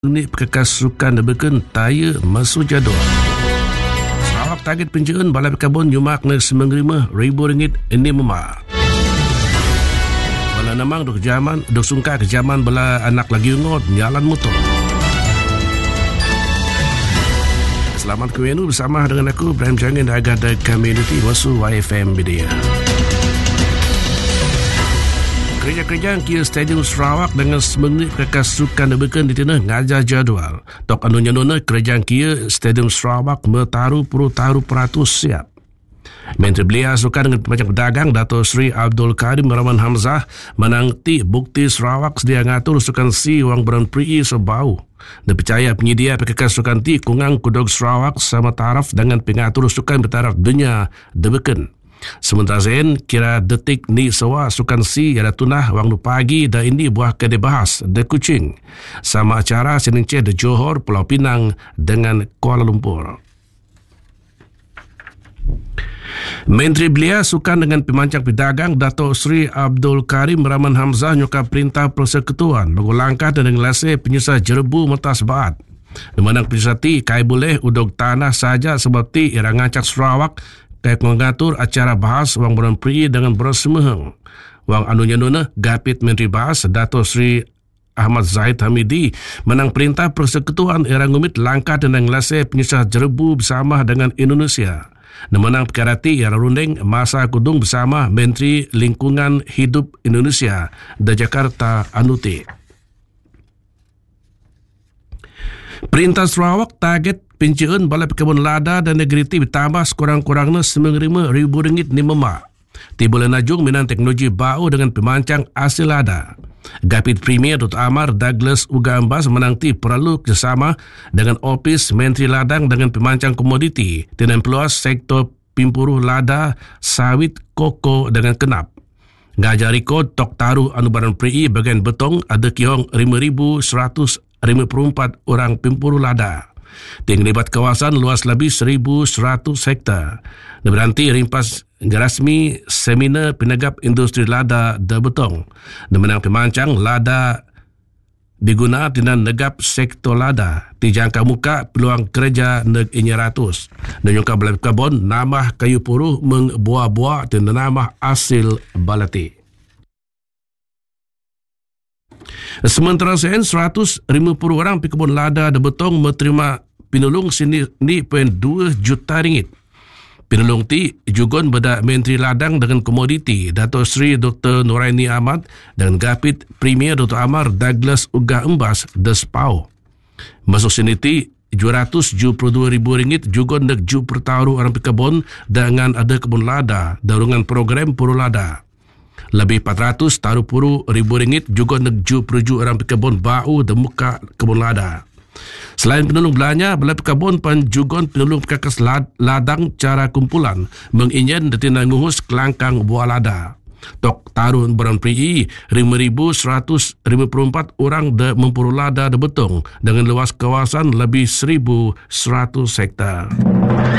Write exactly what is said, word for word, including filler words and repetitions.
Unit Perkakas Sukan Beken Taya masuk jadual. Sarawak target pencern Balai Perkebun Yumak na sembilan puluh lima ribu ringgit ini memak. Bala namang duk jaman, duk sungka ke zaman bala anak lagi ungot jalan motor. Selamat kewenu bersama dengan aku Ibrahim Jangin dari Agada Community Wasu Y F M Media. Kerja-kerja kia Stadium Sarawak dengan semenit Perkakas Sukan Beken di tengah ngajar jadual. Tok anunya nona kerja kia Stadium Sarawak metaru puru taru peratus siap. Menteri Belia Sukan dengan Pemacang Pedagang Dato' Sri Abdul Karim Rahman Hamzah menangti bukti Sarawak sedia ngatur sukan si wang beran peri sebau. Dan percaya penyedia Perkakas Sukan ti kungang kudog Sarawak sama taraf dengan pengatur sukan bertaraf dunia debeken. Sementara Zain kira detik ni sewa sukan si ada tunah wang pagi dan ini buah kedai bahas de Kuching sama acara Senince de Johor, Pulau Pinang dengan Kuala Lumpur. Menteri Belia Sukan dengan Pemancang Pedagang Dato' Sri Abdul Karim Rahman Hamzah nyokap perintah persekutuan bagi langkah dan ngelase penyusah jerebu metas baat. Memanang penyusah ti kai boleh udog tanah saja sebab ti ira ngacak Sarawak kaya mengatur acara bahas wang beran peri dengan beran semeheng. Wang anunya nuna Gapit Menteri Bahas Dato' Sri Ahmad Zahid Hamidi menang perintah persekutuan era ngumit langkah dan ngelase penyusah jerebu bersama dengan Indonesia. Menang perkara ti era runding masa kudung bersama Menteri Lingkungan Hidup Indonesia di Jakarta Anuti. Perintah Sarawak target pencern Balai Perkebun Lada dan Negeri ti bertambah sekurang-kurangnya sembilan puluh lima ribu ringgit ni memak. Ti boleh najung minang teknologi bau dengan pemancang asil lada. Gapit Premier Dato' Amar Douglas Ugambas menang ti perlu kerjasama dengan Ofis Menteri Ladang dengan pemancang komoditi dengan peluas sektor pimpuruh lada, sawit, koko dengan kenap. Ngajar rekod tok taruh anubaran peri bagian betong ada kiong lima ribu seratus lima puluh empat orang pimpuruh lada. Tinggibat kawasan luas lebih seribu seratus hektar. Dan berhenti rimpas rasmi seminar penegap industri lada dan betong. Dan menang pemancang lada diguna dengan negap sektor lada. Dijangka muka peluang kerja neg inya ratus. Dan yang Balai Perkebun namah kayu puruh mengbuah-buah dan namah hasil balati. Sementara sen seratus lima puluh orang pekebun lada dan betong menerima penolong sini ni poin dua juta ringgit. Penolong ti jugon beda Menteri Ladang dengan Komoditi Dato' Sri Doktor Nuraini Ahmad dan Gapit Premier Dato' Amar Douglas Uga Embas Despau. Masuk sini ti dua ratus tujuh puluh dua ribu ringgit jugon neg ju pertaruh orang pekebun dengan ada kebun lada darungan program puru lada. Lebih empat ratus taruh puluh ribu ringgit juga negju perujuk orang pekebun bau dan muka kebun lada. Selain penolong belanja, Balai Perkebun pan juga penolong Perkakas Ladang cara kumpulan menginjen detina nguhus kelangkang buah lada. Tok taruh beran peri lima ribu seratus lima puluh empat orang de mempuru lada de betong dengan luas kawasan lebih seribu seratus hektar.